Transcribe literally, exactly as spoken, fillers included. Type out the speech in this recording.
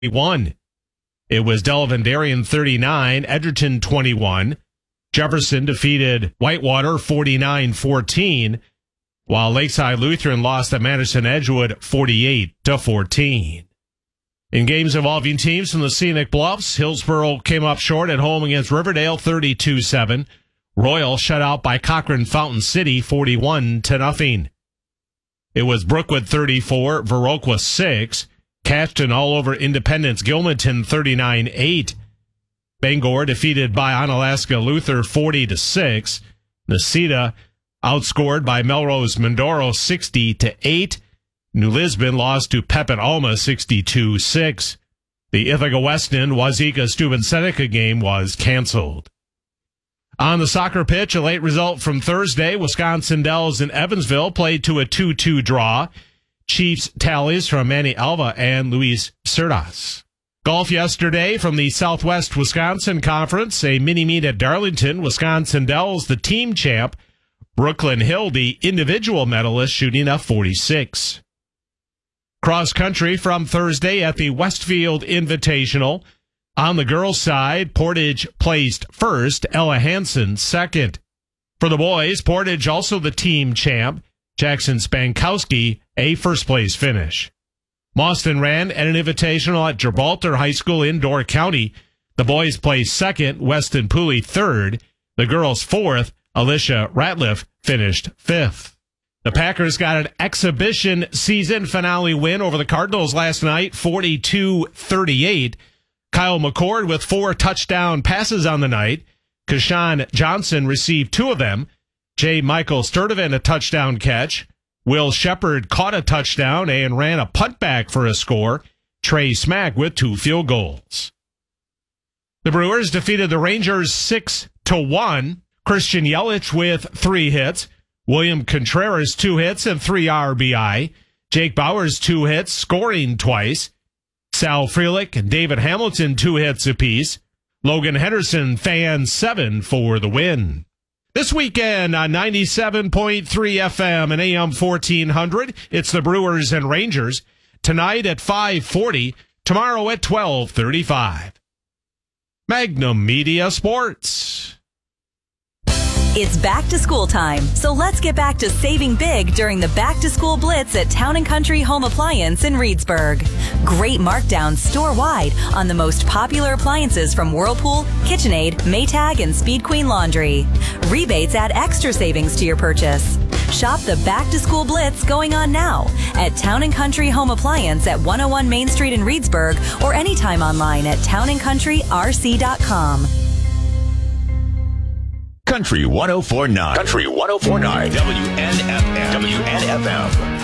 forty-one. It was Delavan Darien thirty-nine, Edgerton twenty-one. Jefferson defeated Whitewater forty-nine fourteen, while Lakeside Lutheran lost at Madison Edgewood forty-eight to fourteen. In games involving teams from the Scenic Bluffs, Hillsborough came up short at home against Riverdale thirty-two seven. Royal shut out by Cochrane Fountain City forty-one to nothing. It was Brookwood thirty-four, Viroqua six. Cashton all over Independence Gilmanton thirty-nine eight. Bangor defeated by Onalaska Luther forty to six. Necedah outscored by Melrose Mindoro sixty to eight. New Lisbon lost to Pepin Alma sixty-two six. The Ithaca Weston Wazeeka Steuben Seneca game was canceled. On the soccer pitch, a late result from Thursday. Wisconsin Dells and Evansville played to a two two draw. Chiefs tallies from Manny Alva and Luis Cerdas. Golf yesterday from the Southwest Wisconsin Conference. A mini-meet at Darlington. Wisconsin Dells, the team champ. Brooklyn Hill, the individual medalist, shooting a forty-six. Cross country from Thursday at the Westfield Invitational. On the girls' side, Portage placed first, Ella Hansen second. For the boys, Portage also the team champ. Jackson Spankowski, a first-place finish. Mauston ran at an invitational at Gibraltar High School in Door County. The boys placed second, Weston Pooley third. The girls fourth, Alicia Ratliff finished fifth. The Packers got an exhibition season finale win over the Cardinals last night, forty-two thirty-eight. Kyle McCord with four touchdown passes on the night. Keshawn Johnson received two of them. J. Michael Sturdivant a touchdown catch. Will Shepard caught a touchdown and ran a punt back for a score. Trey Smack with two field goals. The Brewers defeated the Rangers six to one. Christian Yelich with three hits. William Contreras, two hits and three R B I. Jake Bauers, two hits, scoring twice. Sal Frelick and David Hamilton, two hits apiece. Logan Henderson, fan seven for the win. This weekend on ninety-seven point three F M and A M fourteen hundred, it's the Brewers and Rangers. Tonight at five forty, tomorrow at twelve thirty-five. Magnum Media Sports. It's back to school time, so let's get back to saving big during the Back to School Blitz at Town and Country Home Appliance in Reedsburg. Great markdowns store-wide on the most popular appliances from Whirlpool, KitchenAid, Maytag, and Speed Queen Laundry. Rebates add extra savings to your purchase. Shop the Back to School Blitz going on now at Town and Country Home Appliance at one oh one Main Street in Reedsburg or anytime online at town and country r c dot com. Country one oh four point nine. Country one oh four point nine. W N F M. W N F M.